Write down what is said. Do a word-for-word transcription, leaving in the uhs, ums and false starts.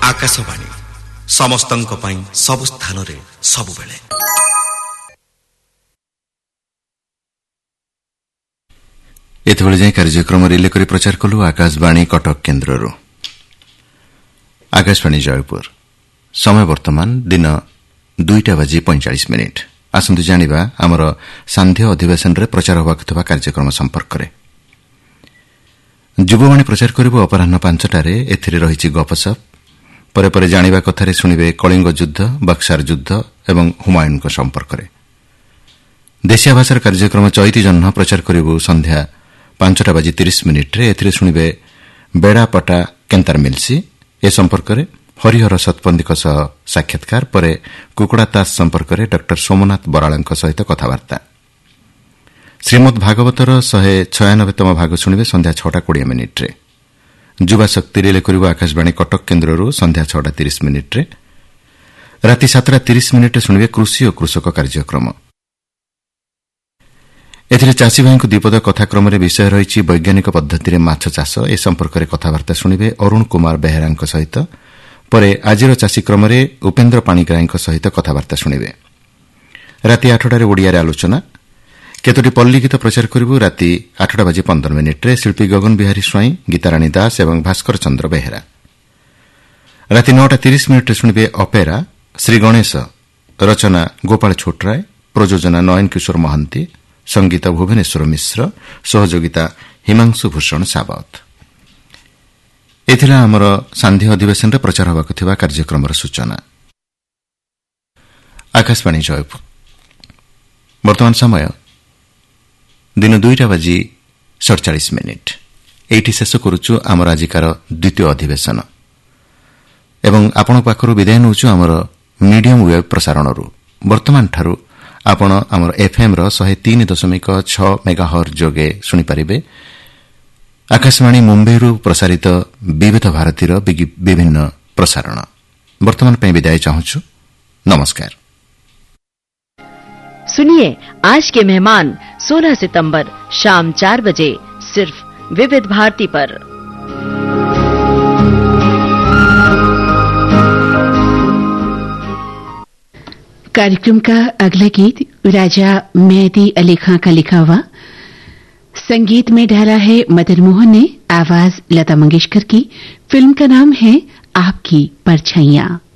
आकाशवाणी समस्तंक पई सब स्थान रे सब बेले। एतबेले जाय कार्यक्रम रिले करी प्रचार कलु आकाशवाणी कटक केन्द्ररू। आकाशवाणी जयपुर समय वर्तमान दिन दुईटा बाजी पैंचाश मिनिट। आसंतु जानिबा आमर सांध्य अधिवेशन रे प्रचार होबाक थवा कार्यक्रम संपर्क रे। युववाणी प्रचार करिबो अपराह्न पांचटारे। एथिरे रहिछि गपसप। परे परे जानिबा कथारे सुनिबे कलिंग युद्ध, बक्सार युद्ध एवं हुमायून संपर्क रे। देशिया भाषार कार्यक्रम चैती जन्ह प्रचार करिबो संध्या पांचटा बाजी तीस मिनिट रे। एथिरे सुनिबे बेड़ा पटा केंतार मिलसी ए संपर्क रे हरिहर सतपंथीक सह साक्षात्कार। परे कुकुड़ा तास संपर्क रे डॉक्टर सोमनाथ बराळांक सहित कथावार्ता। श्रीमद भागवतर शहे छयानबेतम भाग शुणिबे संध्या छटा कोड़े मिनिट रे। युवा शक्ति रिले करिबो आकाशवाणी कटक केन्द्ररू संध्या छटा तीस मिनिट रे। राति सातटा तीस मिनिट रे शुणिबे कृषि और कृषक कार्यक्रम। एथिरे चाषी भाईଙ୍କୁ दीपद कथाक्रम रे विषय रहिछि वैज्ञानिक पद्धति रे माछ चाष। ए संपर्क रे कथावार्ता शुणिबे अरुण कुमार बेहेरांक सहित। परे आजिर चाषी क्रम रे उपेन्द्र पाणिग्राहींक सहित कथावार्ता शुणिबे। राति आठटा रे ओडिया रे आलोचना। केतोटी पल्ली गीत प्रचार करिबु राति आठटा बाजी पंद्रह मिनिट रे। शिल्पी गगन बिहारी स्वाई, गीताराणी दास एवं भास्कर चंद्र बेहेरा। राति नौटा तीस मिनिट रे शुणिबे अपेरा श्री गणेश। रचना गोपाल छोटराय, प्रयोजना नयन किशोर महांती, संगीत भुवनेश्वर मिश्र, सहयोगिता हिमांशु भूषण सावत। एथिला हमर सांध्य अधिवेशन रे प्रचार होबाक थिबा कार्यक्रमर सूचना। आकाशवाणी जयपुर वर्तमान समय दिन दुईटा बाजी सड़चाश मिनिट। एठी शेष करुछु आमर आजिकार द्वितीय अधिवेशन एवं आपण पाखरु विदाय नउछु आमर मीडियम वेब प्रसारणरू। वर्तमान ठारू आपण आमर एफएम रो एक सौ तीन दशमिक छह मेगाहर्ट्ज जोगे सुनि परिबे आकाशवाणी मुंबईरू प्रसारित विविध भारतीर विभिन्न प्रसारण। वर्तमान पे विदाय चाहूछु। नमस्कार। सुनिए आज के मेहमान सोलह सितंबर शाम चार बजे सिर्फ विविध भारती पर। कार्यक्रम का अगला गीत राजा मेहदी अली खां का लिखा हुआ, संगीत में डाला है मदन मोहन ने, आवाज लता मंगेशकर की। फिल्म का नाम है आपकी परछाइयां।